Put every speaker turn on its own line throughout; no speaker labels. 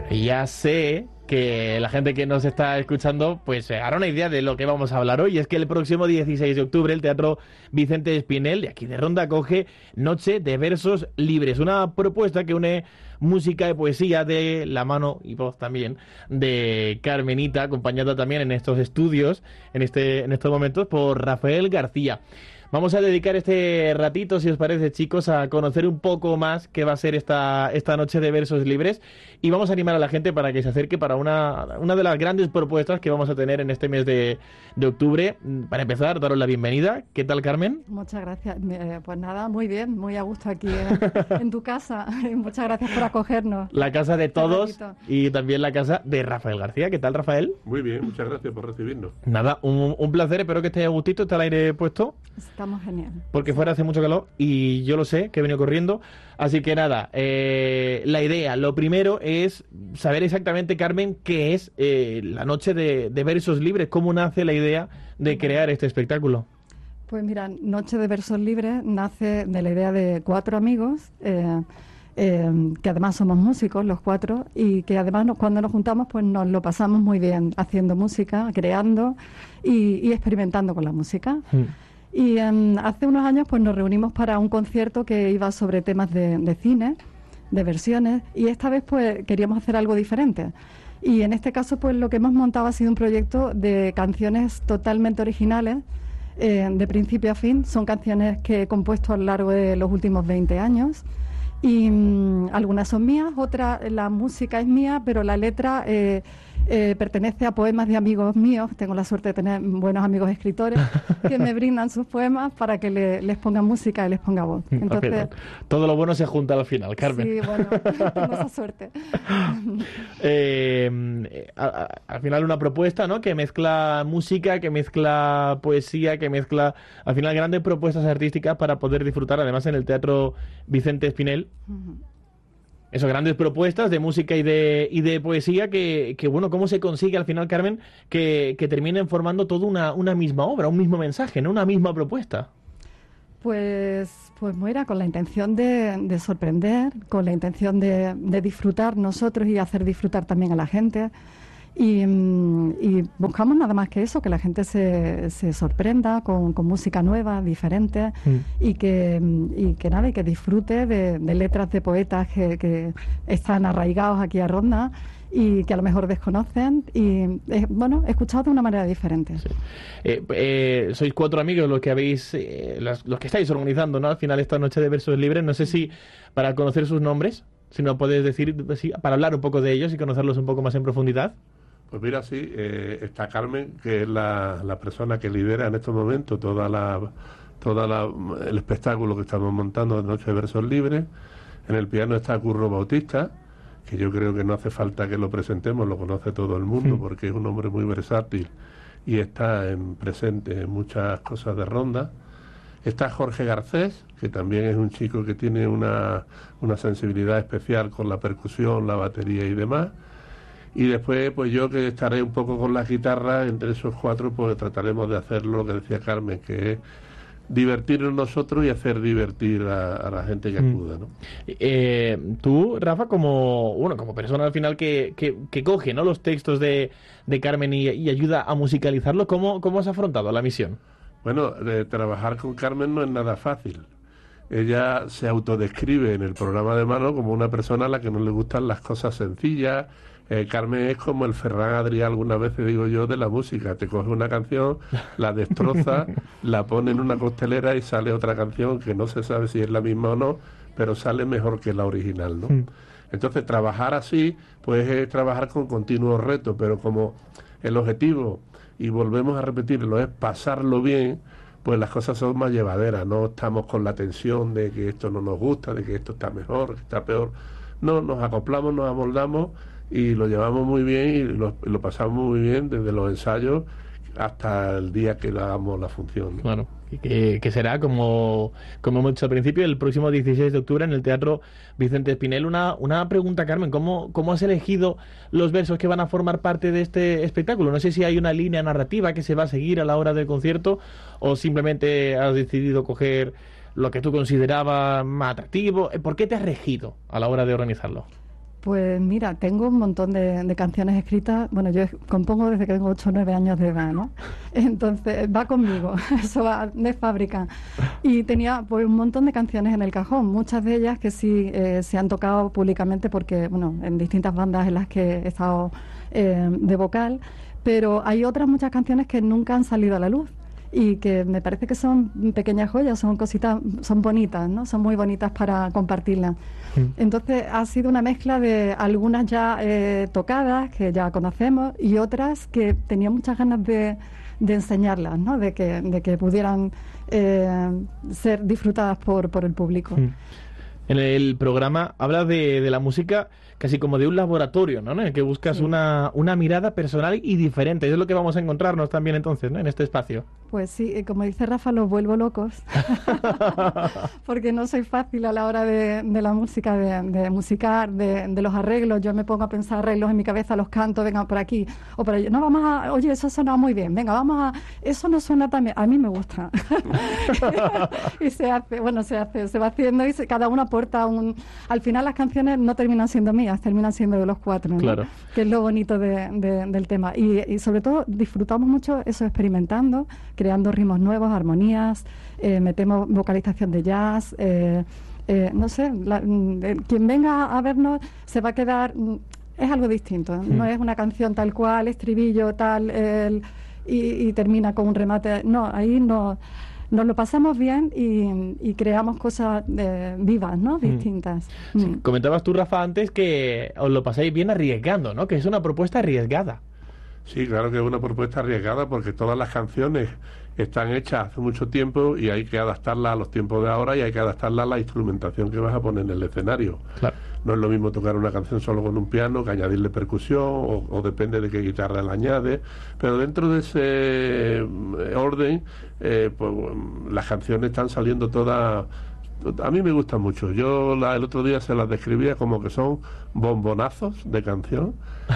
Ya sé que la gente que nos está escuchando pues hará una idea de lo que vamos a hablar hoy. Es que el próximo 16 de octubre el Teatro Vicente Espinel de aquí de Ronda acoge Noche de Versos Libres, una propuesta que une música y poesía de la mano y voz también de Carmenita, acompañada también en estos estudios, en estos momentos, por Rafael García. Vamos a dedicar este ratito, si os parece, chicos, a conocer un poco más qué va a ser esta noche de versos libres, y vamos a animar a la gente para que se acerque para una de las grandes propuestas que vamos a tener en este mes de octubre. Para empezar, daros la bienvenida. ¿Qué tal, Carmen?
Muchas gracias. Pues nada, muy bien, muy a gusto aquí en tu casa. Muchas gracias por acogernos.
La casa de todos y también la casa de Rafael García. ¿Qué tal, Rafael?
Muy bien, muchas gracias por recibirnos.
Nada, un placer, espero que estéis a gustito, está el aire puesto.
Estamos genial.
Porque fuera hace mucho calor y yo lo sé, que he venido corriendo. Así que nada, la idea, lo primero es saber exactamente, Carmen, qué es la noche de versos libres, cómo nace la idea de crear este espectáculo.
Pues mira, Noche de Versos Libres nace de la idea de 4 amigos, que además somos músicos los 4, y que además cuando nos juntamos pues nos lo pasamos muy bien haciendo música, creando y experimentando con la música. Y hace unos años pues nos reunimos para un concierto que iba sobre temas de cine, de versiones, y esta vez pues queríamos hacer algo diferente. Y en este caso pues lo que hemos montado ha sido un proyecto de canciones totalmente originales, de principio a fin. Son canciones que he compuesto a lo largo de los últimos 20 años. Y algunas son mías, otras, la música es mía, pero la letra pertenece a poemas de amigos míos. Tengo la suerte de tener buenos amigos escritores que me brindan sus poemas para que les ponga música y les ponga voz. Entonces,
todo lo bueno se junta al final, Carmen.
Sí, bueno, tengo esa suerte.
Al final una propuesta, ¿no?, que mezcla música, que mezcla poesía, que mezcla al final grandes propuestas artísticas para poder disfrutar, además en el Teatro Vicente Espinel. Esas grandes propuestas de música y de poesía que bueno, ¿cómo se consigue al final, Carmen, que terminen formando toda una misma obra, un mismo mensaje, ¿no?, una misma propuesta?
Pues mira, con la intención de sorprender, con la intención de disfrutar nosotros y hacer disfrutar también a la gente. Y buscamos nada más que eso, que la gente se sorprenda con música nueva, diferente, y que disfrute de letras de poetas que están arraigados aquí a Ronda y que a lo mejor desconocen, y bueno, escuchado de una manera diferente.
Sí. Sois 4 amigos los que habéis los que estáis organizando, ¿no?, al final esta noche de versos libres. No sé si para conocer sus nombres, si nos puedes decir, para hablar un poco de ellos y conocerlos un poco más en profundidad.
Pues mira, sí, está Carmen, que es la persona que lidera en estos momentos el espectáculo que estamos montando de Noche de Versos Libres. En el piano está Curro Bautista, que yo creo que no hace falta que lo presentemos, lo conoce todo el mundo, porque es un hombre muy versátil y está presente en muchas cosas de Ronda. Está Jorge Garcés, que también es un chico que tiene una sensibilidad especial con la percusión, la batería y demás. Y después, pues yo, que estaré un poco con la guitarra. Entre esos 4, pues trataremos de hacer lo que decía Carmen, que es divertirnos nosotros y hacer divertir a la gente que acuda, ¿no?
Tú, Rafa, como persona al final que coge, ¿no?, los textos de Carmen y ayuda a musicalizarlos, ¿cómo has afrontado la misión?
Bueno, trabajar con Carmen no es nada fácil. Ella se autodescribe en el programa de mano como una persona a la que no le gustan las cosas sencillas. Carmen es como el Ferran Adrià, algunas veces digo yo, de la música. Te coge una canción, la destroza, la pone en una costelera y sale otra canción que no se sabe si es la misma o no, pero sale mejor que la original, ¿no? Entonces, trabajar así, pues es trabajar con continuos retos, pero como el objetivo, y volvemos a repetirlo, es pasarlo bien, pues las cosas son más llevaderas. No estamos con la tensión de que esto no nos gusta, de que esto está mejor, que está peor. No, nos acoplamos, nos amoldamos y lo llevamos muy bien y lo pasamos muy bien desde los ensayos hasta el día que hagamos la función, ¿no?
Claro, que será, como hemos dicho al principio, el próximo 16 de octubre en el Teatro Vicente Espinel. Una pregunta, Carmen, ¿cómo has elegido los versos que van a formar parte de este espectáculo? No sé si hay una línea narrativa que se va a seguir a la hora del concierto, o simplemente has decidido coger lo que tú considerabas más atractivo. ¿Por qué te has regido a la hora de organizarlo?
Pues mira, tengo un montón de canciones escritas. Bueno, yo compongo desde que tengo 8 o 9 años de edad, ¿no? Entonces, va conmigo, eso va de fábrica. Y tenía pues un montón de canciones en el cajón, muchas de ellas que sí se han tocado públicamente porque, bueno, en distintas bandas en las que he estado de vocal, pero hay otras muchas canciones que nunca han salido a la luz. Y que me parece que son pequeñas joyas, son cositas, son bonitas, ¿no? Son muy bonitas para compartirlas. Entonces ha sido una mezcla de algunas ya tocadas, que ya conocemos, y otras que tenía muchas ganas de enseñarlas, ¿no? De que pudieran ser disfrutadas por el público.
En el programa hablas de la música casi como de un laboratorio, ¿no? En el que buscas una mirada personal y diferente. Eso es lo que vamos a encontrarnos también entonces, ¿no? En este espacio.
Pues sí, como dice Rafa, los vuelvo locos. Porque no soy fácil a la hora de la música, de musicar, de los arreglos. Yo me pongo a pensar arreglos en mi cabeza, los canto, venga, por aquí o por allá. No, vamos a... Oye, eso suena muy bien. Venga, vamos a... Eso no suena tan bien. A mí me gusta. Y se hace, se va haciendo y cada uno aporta un... Al final las canciones no terminan siendo mías, terminan siendo de los 4, ¿no?
Claro.
Que es lo bonito del tema. Y sobre todo disfrutamos mucho eso, experimentando, creando ritmos nuevos, armonías, metemos vocalización de jazz, no sé, quien venga a vernos se va a quedar... Es algo distinto, no es una canción tal cual, estribillo tal, y termina con un remate. No, ahí no... Nos lo pasamos bien y creamos cosas vivas, ¿no? Distintas.
Sí, comentabas tú, Rafa, antes que os lo pasáis bien arriesgando, ¿no? Que es una propuesta arriesgada.
Sí, claro que es una propuesta arriesgada porque todas las canciones están hechas hace mucho tiempo y hay que adaptarlas a los tiempos de ahora y hay que adaptarlas a la instrumentación que vas a poner en el escenario.
Claro.
No es lo mismo tocar una canción solo con un piano que añadirle percusión o depende de qué guitarra la añade, pero dentro de ese orden pues las canciones están saliendo todas. A mí me gustan mucho. Yo el otro día se las describía como que son bombonazos de canción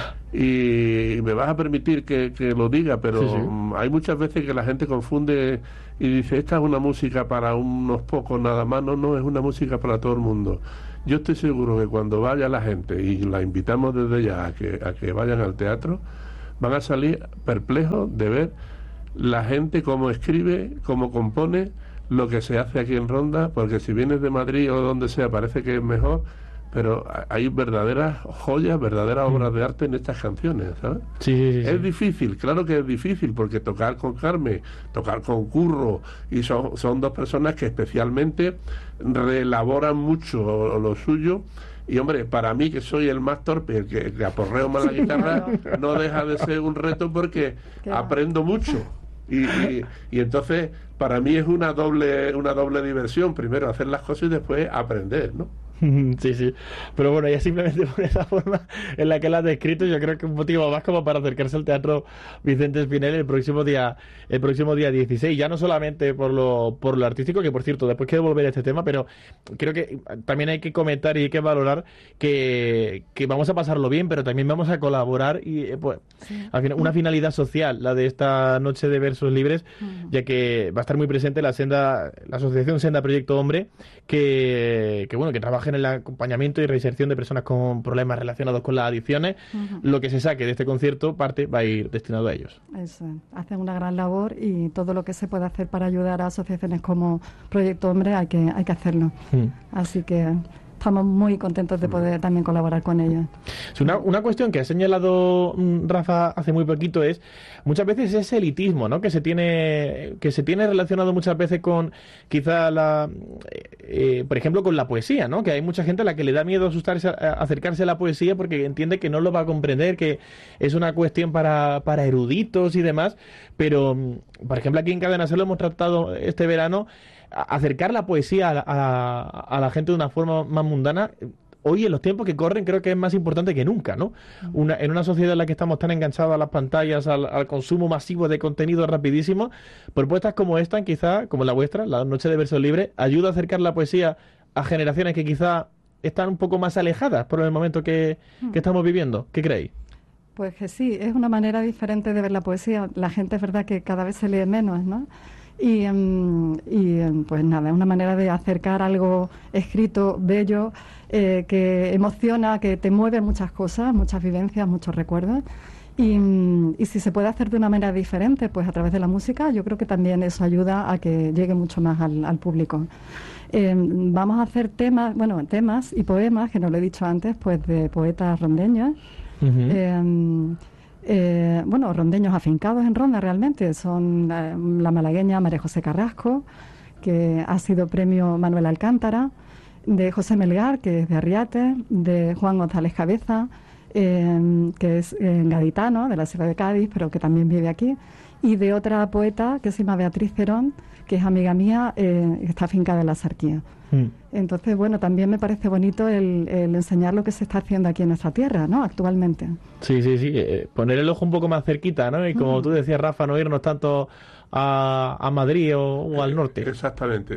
y me vas a permitir que lo diga, pero
sí.
Hay muchas veces que la gente confunde y dice, esta es una música para unos pocos nada más. No, es una música para todo el mundo. Yo estoy seguro que cuando vaya la gente, y la invitamos desde ya a que vayan al teatro, van a salir perplejos de ver la gente cómo escribe, cómo compone, lo que se hace aquí en Ronda, porque si vienes de Madrid o donde sea parece que es mejor, pero hay verdaderas joyas, verdaderas obras de arte en estas canciones, ¿sabes?
Sí.
Es difícil, claro que es difícil, porque tocar con Carmen, tocar con Curro, y son dos personas que especialmente reelaboran mucho lo suyo. Y hombre, para mí, que soy el más torpe, el que aporreo más la guitarra, no deja de ser un reto porque aprendo mucho. Y entonces para mí es una doble diversión, primero hacer las cosas y después aprender, ¿no?
Sí, pero bueno, ya simplemente por esa forma en la que la has descrito, yo creo que un motivo más como para acercarse al Teatro Vicente Espinel el próximo día 16, ya no solamente por lo artístico, que por cierto, después quiero volver a este tema, pero creo que también hay que comentar y hay que valorar que vamos a pasarlo bien, pero también vamos a colaborar y pues al final, una finalidad social, la de esta noche de versos libres, ya que va a estar muy presente la asociación Senda Proyecto Hombre, que trabaja en el acompañamiento y reinserción de personas con problemas relacionados con las adicciones. Lo que se saque de este concierto, parte va a ir destinado a ellos.
Eso, hacen una gran labor y todo lo que se puede hacer para ayudar a asociaciones como Proyecto Hombre hay que hacerlo. Así que estamos muy contentos de poder también colaborar con ellos.
Sí, una cuestión que ha señalado Rafa hace muy poquito es muchas veces ese elitismo, ¿no? que se tiene relacionado muchas veces con quizá por ejemplo con la poesía, ¿no? Que hay mucha gente a la que le da miedo acercarse a la poesía porque entiende que no lo va a comprender, que es una cuestión para eruditos y demás, pero por ejemplo aquí en Cadena Ser lo hemos tratado este verano, acercar la poesía a la gente de una forma más mundana. Hoy, en los tiempos que corren, creo que es más importante que nunca, ¿no? En una sociedad en la que estamos tan enganchados a las pantallas, al consumo masivo de contenido rapidísimo, propuestas como esta, quizá, como la vuestra, la Noche de Versos Libres, ayuda a acercar la poesía a generaciones que quizá están un poco más alejadas por el momento que estamos viviendo. ¿Qué creéis?
Pues que sí, es una manera diferente de ver la poesía. La gente es verdad que cada vez se lee menos, ¿no? Pues nada, es una manera de acercar algo escrito, bello, que emociona, que te mueve muchas cosas, muchas vivencias, muchos recuerdos. Y si se puede hacer de una manera diferente, pues a través de la música, yo creo que también eso ayuda a que llegue mucho más al público. Vamos a hacer temas y poemas, que no lo he dicho antes, pues de poetas rondeños. Uh-huh. Rondeños afincados en Ronda realmente. Son la malagueña María José Carrasco, que ha sido premio Manuel Alcántara, de José Melgar, que es de Arriate, de Juan González Cabeza, que es gaditano, de la Sierra de Cádiz, pero que también vive aquí, y de otra poeta que se llama Beatriz Cerón, que es amiga mía, que está afincada en la Sarquía. Entonces, bueno, también me parece bonito el enseñar lo que se está haciendo aquí en nuestra tierra, ¿no?, actualmente.
Sí. Poner el ojo un poco más cerquita, ¿no? Y como tú decías, Rafa, no irnos tanto a Madrid o al norte.
Exactamente.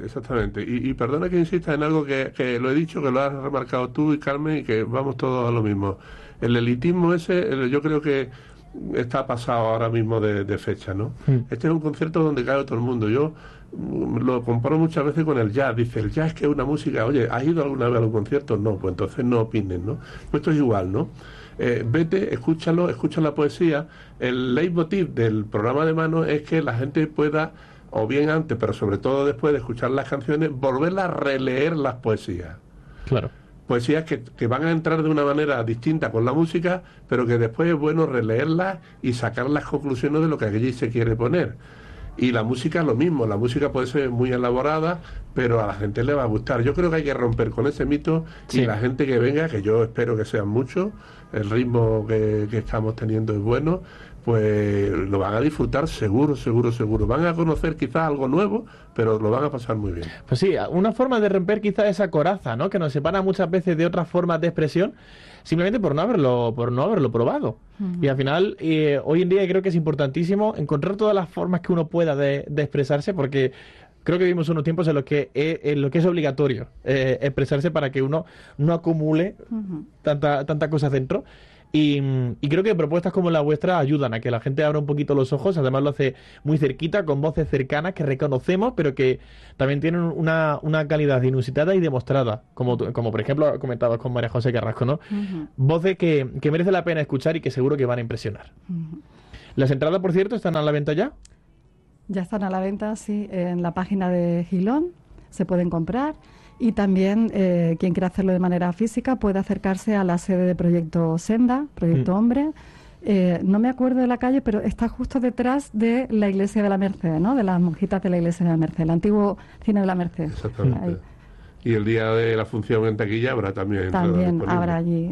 Y perdona que insista en algo que lo he dicho, que lo has remarcado tú y Carmen, y que vamos todos a lo mismo. El elitismo ese, yo creo que está pasado ahora mismo de fecha, ¿no? Este es un concierto donde cae todo el mundo. Yo lo comparo muchas veces con el jazz. Dice, el jazz, que es una música. Oye, ¿has ido alguna vez a un concierto? No, pues entonces no opines, ¿no? Pues esto es igual, ¿no? Vete, escucha la poesía. El leitmotiv del programa de mano es que la gente pueda, o bien antes, pero sobre todo después de escuchar las canciones, volver a releer las poesías.
Claro.
Poesías que van a entrar de una manera distinta con la música, pero que después es bueno releerlas y sacar las conclusiones de lo que allí se quiere poner. Y la música es lo mismo, la música puede ser muy elaborada, pero a la gente le va a gustar. Yo creo que hay que romper con ese mito, sí. Y la gente que venga, que yo espero que sean muchos, el ritmo que estamos teniendo es bueno, pues lo van a disfrutar seguro. Van a conocer quizás algo nuevo, pero lo van a pasar muy bien.
Pues sí, una forma de romper quizás esa coraza, ¿no?, que nos separa muchas veces de otras formas de expresión, simplemente por no haberlo probado. Uh-huh. Y al final, hoy en día creo que es importantísimo encontrar todas las formas que uno pueda de expresarse, porque creo que vivimos unos tiempos en los que es obligatorio expresarse para que uno no acumule tanta cosa dentro. Y creo que propuestas como la vuestra ayudan a que la gente abra un poquito los ojos. Además lo hace muy cerquita, con voces cercanas que reconocemos, pero que también tienen una calidad inusitada y demostrada, como por ejemplo comentabas con María José Carrasco, ¿no? Uh-huh. Voces que merece la pena escuchar y que seguro que van a impresionar. Uh-huh. Las entradas, por cierto, ¿están a la venta ya?
Ya están a la venta, sí, en la página de Gilón se pueden comprar. Y también quien quiera hacerlo de manera física puede acercarse a la sede de Proyecto Senda, Proyecto Hombre. No me acuerdo de la calle, pero está justo detrás de la Iglesia de la Merced, ¿no?, de las monjitas de la Iglesia de la Merced, el antiguo cine de la Merced.
Exactamente. Ahí. Y el día de la función en taquilla habrá también.
También habrá allí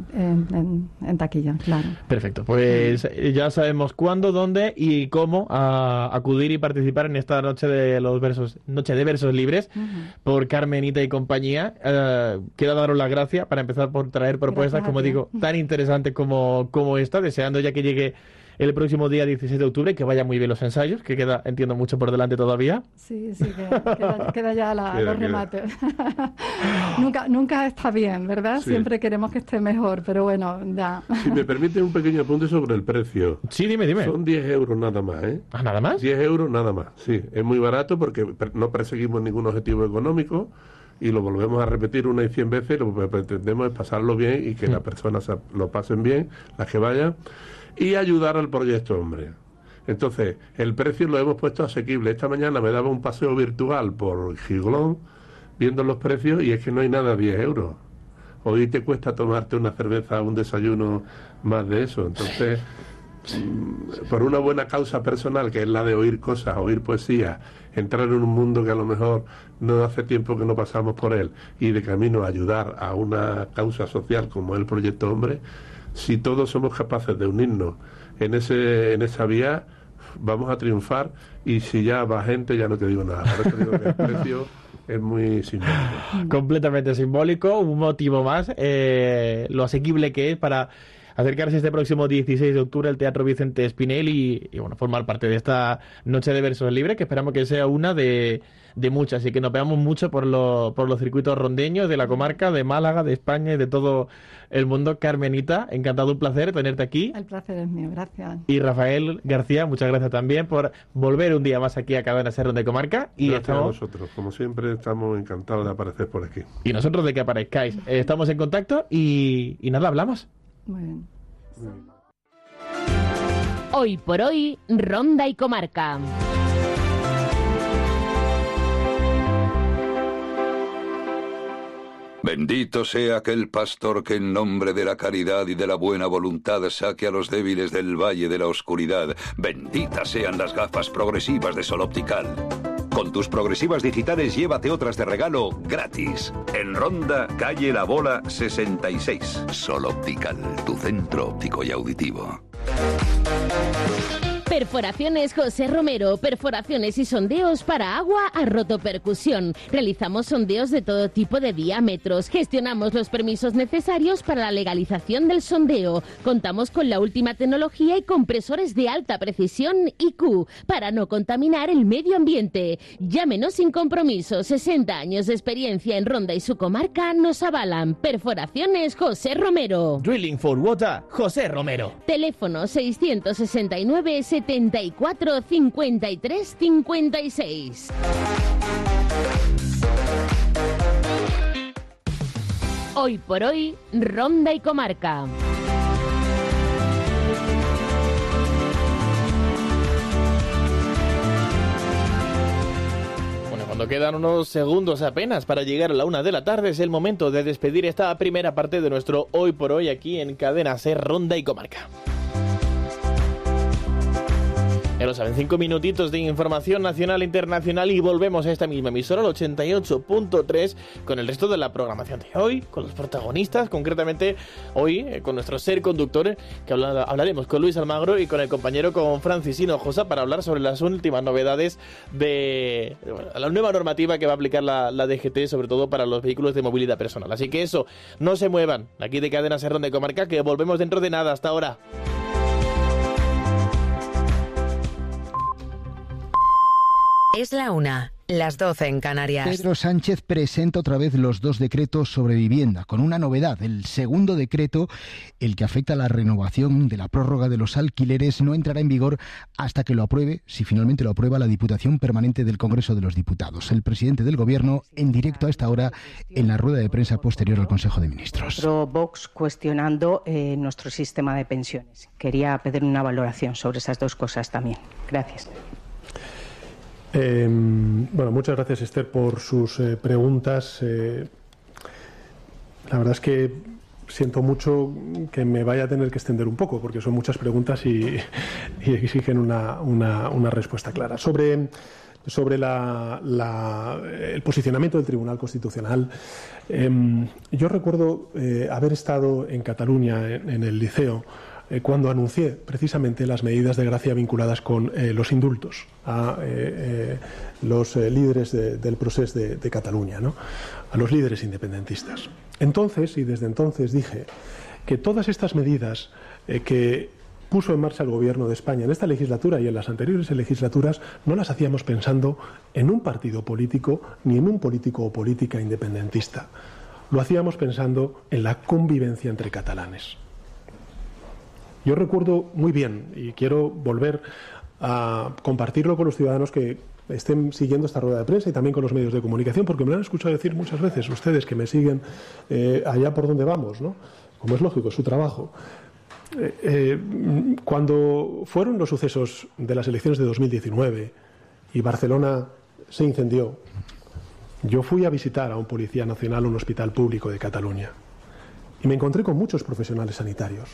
en taquilla, claro.
Perfecto, pues ya sabemos cuándo, dónde y cómo acudir y participar en esta noche de versos libres por Carmenita y compañía. Quiero daros las gracias para empezar por traer propuestas, como digo, tan interesantes como esta, deseando ya que llegue el próximo día 16 de octubre, que vaya muy bien los ensayos, que queda, entiendo, mucho por delante todavía.
Sí, queda ya los remates. nunca está bien, ¿verdad? Sí. Siempre queremos que esté mejor, pero bueno, ya.
Si me permite un pequeño apunte sobre el precio.
Sí, dime.
Son 10 euros nada más, ¿eh?
¿Ah, nada más?
10 euros nada más, sí. Es muy barato porque no perseguimos ningún objetivo económico y lo volvemos a repetir una y 100 veces. Lo que pretendemos es pasarlo bien y que las personas lo pasen bien, las que vayan, y ayudar al Proyecto Hombre. Entonces, el precio lo hemos puesto asequible. Esta mañana me daba un paseo virtual por Gilón viendo los precios y es que no hay nada a 10 euros. Hoy te cuesta tomarte una cerveza, un desayuno, más de eso. Entonces, por una buena causa personal, que es la de oír cosas, oír poesía, entrar en un mundo que a lo mejor no hace tiempo que no pasamos por él, y de camino a ayudar a una causa social como el Proyecto Hombre, si todos somos capaces de unirnos en esa vía, vamos a triunfar. Y si ya va gente, ya no te digo nada. Por eso digo que el precio es muy simbólico.
Completamente simbólico, un motivo más, lo asequible que es para acercarse este próximo 16 de octubre al Teatro Vicente Espinel y bueno, formar parte de esta noche de versos libres, que esperamos que sea una de muchas y que nos veamos mucho por los circuitos rondeños de la comarca, de Málaga, de España y de todo el mundo. Carmenita, encantado, un placer tenerte aquí.
El placer es mío, gracias.
Y Rafael García, muchas gracias también por volver un día más aquí a Cadena Ser de Comarca. Y
gracias a vosotros, como siempre estamos encantados de aparecer por aquí.
Y nosotros de que aparezcáis. Estamos en contacto y nada, hablamos.
Muy bien.
Hoy por hoy, Ronda y Comarca.
Bendito sea aquel pastor que en nombre de la caridad y de la buena voluntad saque a los débiles del valle de la oscuridad. Benditas sean las gafas progresivas de Sol Optical. Con tus progresivas digitales llévate otras de regalo gratis. En Ronda, calle La Bola 66. Sol Optical, tu centro óptico y auditivo.
Perforaciones José Romero, perforaciones y sondeos para agua a rotopercusión. Realizamos sondeos de todo tipo de diámetros. Gestionamos los permisos necesarios para la legalización del sondeo. Contamos con la última tecnología y compresores de alta precisión IQ para no contaminar el medio ambiente. Llámenos sin compromiso. 60 años de experiencia en Ronda y su comarca nos avalan. Perforaciones José Romero.
Drilling for Water, José Romero.
Teléfono 669 74 53 56. Hoy por hoy, Ronda y Comarca.
Cuando quedan unos segundos apenas para llegar a la 1 de la tarde, es el momento de despedir esta primera parte de nuestro Hoy por Hoy aquí en Cadena Ser, Ronda y Comarca. Ya lo saben, 5 minutitos de información nacional e internacional y volvemos a esta misma emisora, el 88.3, con el resto de la programación de hoy, con los protagonistas, concretamente hoy con nuestro ser conductor, que hablaremos con Luis Almagro y con el compañero con Francis Hinojosa para hablar sobre las últimas novedades de la nueva normativa que va a aplicar la DGT, sobre todo para los vehículos de movilidad personal. Así que eso, no se muevan, aquí de Cadena Ser de Comarca, que volvemos dentro de nada. Hasta ahora.
Es la 1, las 12 en Canarias.
Pedro Sánchez presenta otra vez los 2 decretos sobre vivienda, con una novedad. El segundo decreto, el que afecta a la renovación de la prórroga de los alquileres, no entrará en vigor hasta que lo apruebe, si finalmente lo aprueba la Diputación Permanente del Congreso de los Diputados. El presidente del Gobierno, en directo a esta hora, en la rueda de prensa posterior al Consejo de Ministros.
Vox cuestionando nuestro sistema de pensiones. Quería pedir una valoración sobre esas 2 cosas también. Gracias.
Bueno, muchas gracias, Esther, por sus preguntas. La verdad es que siento mucho que me vaya a tener que extender un poco, porque son muchas preguntas y exigen una respuesta clara. Sobre el posicionamiento del Tribunal Constitucional, yo recuerdo haber estado en Cataluña, en el Liceo, cuando anuncié precisamente las medidas de gracia vinculadas con los indultos a los líderes del procés de Cataluña, ¿no? A los líderes independentistas. Entonces, y desde entonces, dije que todas estas medidas que puso en marcha el Gobierno de España en esta legislatura y en las anteriores legislaturas no las hacíamos pensando en un partido político ni en un político o política independentista. Lo hacíamos pensando en la convivencia entre catalanes. Yo recuerdo muy bien, y quiero volver a compartirlo con los ciudadanos que estén siguiendo esta rueda de prensa y también con los medios de comunicación, porque me lo han escuchado decir muchas veces ustedes que me siguen allá por donde vamos, ¿no? Como es lógico, es su trabajo. Cuando fueron los sucesos de las elecciones de 2019 y Barcelona se incendió, yo fui a visitar a un policía nacional, un hospital público de Cataluña, y me encontré con muchos profesionales sanitarios.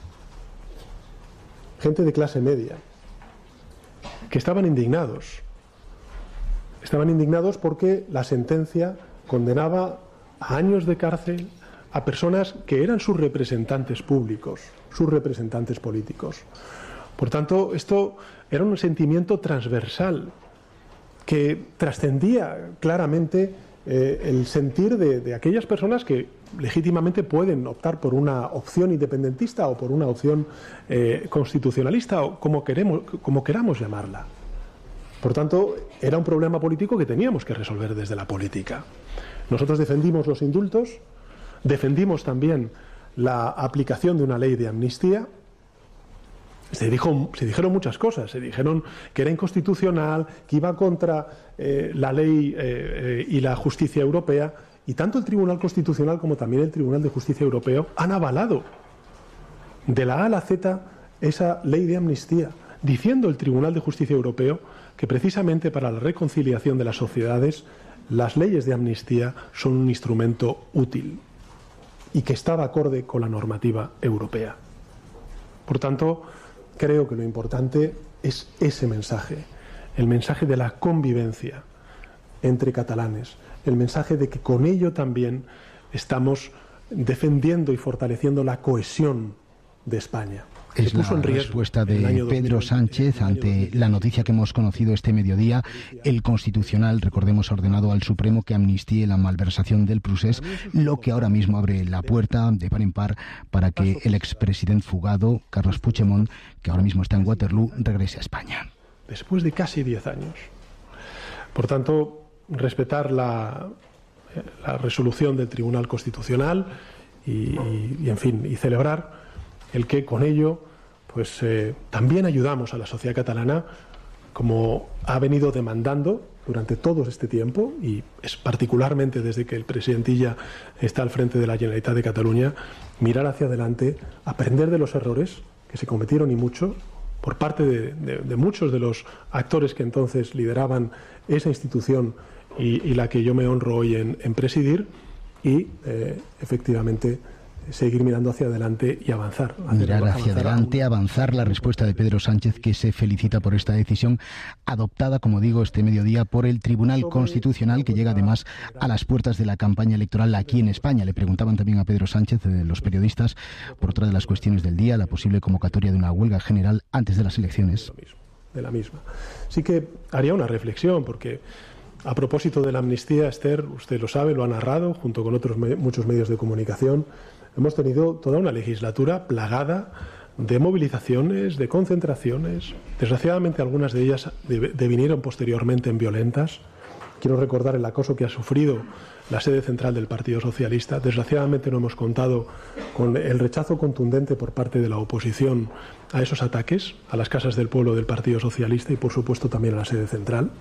Gente de clase media, que estaban indignados. Estaban indignados porque la sentencia condenaba a años de cárcel a personas que eran sus representantes públicos, sus representantes políticos. Por tanto, esto era un sentimiento transversal que trascendía claramente el sentir de aquellas personas que legítimamente pueden optar por una opción independentista o por una opción constitucionalista, o como queramos llamarla. Por tanto, era un problema político que teníamos que resolver desde la política. Nosotros defendimos los indultos, defendimos también la aplicación de una ley de amnistía. Se dijeron muchas cosas. Se dijeron que era inconstitucional, que iba contra la ley y la justicia europea. Y tanto el Tribunal Constitucional como también el Tribunal de Justicia Europeo han avalado de la A a la Z esa ley de amnistía, diciendo el Tribunal de Justicia Europeo que precisamente para la reconciliación de las sociedades las leyes de amnistía son un instrumento útil y que estaba acorde con la normativa europea. Por tanto, creo que lo importante es ese mensaje, el mensaje de la convivencia entre catalanes, el mensaje de que con ello también estamos defendiendo y fortaleciendo la cohesión de España.
Es la respuesta de Pedro Sánchez ante la noticia que hemos conocido este mediodía. El Constitucional, recordemos, ha ordenado al Supremo que amnistíe la malversación del Prusés, lo que ahora mismo abre la puerta de par en par para que el expresidente fugado, Carles Puigdemont, que ahora mismo está en Waterloo, regrese a España.
Después de casi 10 años. Por tanto, respetar la resolución del Tribunal Constitucional y en fin, y celebrar el que con ello pues también ayudamos a la sociedad catalana, como ha venido demandando durante todo este tiempo, y es particularmente desde que el presidente Illa está al frente de la Generalitat de Cataluña, mirar hacia adelante, aprender de los errores que se cometieron, y mucho, por parte de muchos de los actores que entonces lideraban esa institución y la que yo me honro hoy en presidir, y efectivamente seguir mirando hacia adelante y avanzar.
Mirar hacia adelante, avanzar. La respuesta de Pedro Sánchez, que se felicita por esta decisión adoptada, como digo, este mediodía por el Tribunal Constitucional, que llega además a las puertas de la campaña electoral aquí en España. Le preguntaban también a Pedro Sánchez, los periodistas, por otra de las cuestiones del día, la posible convocatoria de una huelga general antes de las elecciones.
De la misma. Sí que haría una reflexión, porque a propósito de la amnistía, Esther, usted lo sabe, lo ha narrado, junto con otros muchos medios de comunicación. Hemos tenido toda una legislatura plagada de movilizaciones, de concentraciones. Desgraciadamente algunas de ellas devinieron posteriormente en violentas. Quiero recordar el acoso que ha sufrido la sede central del Partido Socialista. Desgraciadamente no hemos contado con el rechazo contundente por parte de la oposición a esos ataques, a las casas del pueblo del Partido Socialista y por supuesto también a la sede central.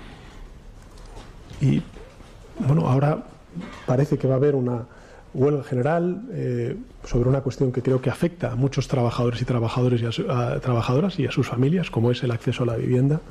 Y bueno, ahora parece que va a haber una huelga general sobre una cuestión que creo que afecta a muchos trabajadores y trabajadoras y a sus familias, como es el acceso a la vivienda.